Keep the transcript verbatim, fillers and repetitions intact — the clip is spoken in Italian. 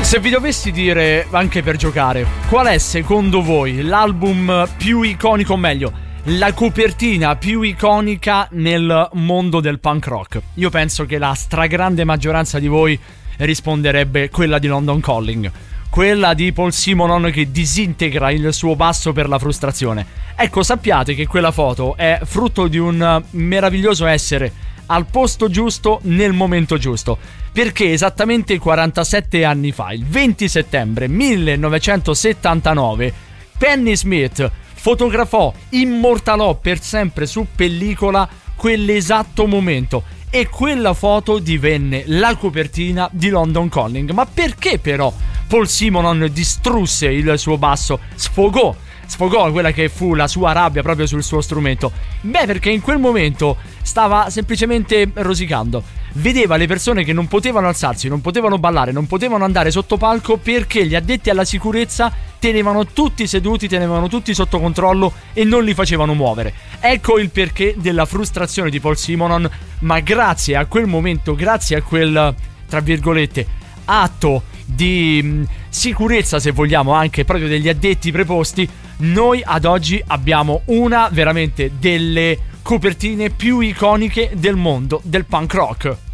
Se vi dovessi dire, anche per giocare, qual è secondo voi l'album più iconico, o meglio, la copertina più iconica nel mondo del punk rock, io penso che la stragrande maggioranza di voi risponderebbe quella di London Calling, quella di Paul Simonon che disintegra il suo basso per la frustrazione. Ecco, sappiate che quella foto è frutto di un meraviglioso essere al posto giusto nel momento giusto, perché esattamente quarantasette anni fa, il venti settembre millenovecentosettantanove, Penny Smith fotografò, immortalò per sempre su pellicola quell'esatto momento, e quella foto divenne la copertina di London Calling. Ma perché però Paul Simonon distrusse il suo basso, sfogò sfogò quella che fu la sua rabbia proprio sul suo strumento? Beh, perché in quel momento stava semplicemente rosicando. Vedeva le persone che non potevano alzarsi, non potevano ballare, non potevano andare sotto palco perché gli addetti alla sicurezza tenevano tutti seduti, tenevano tutti sotto controllo e non li facevano muovere. Ecco il perché della frustrazione di Paul Simonon, ma grazie a quel momento, grazie a quel, tra virgolette, atto di mh, sicurezza, se vogliamo, anche proprio degli addetti preposti, noi ad oggi abbiamo una veramente delle copertine più iconiche del mondo del punk rock.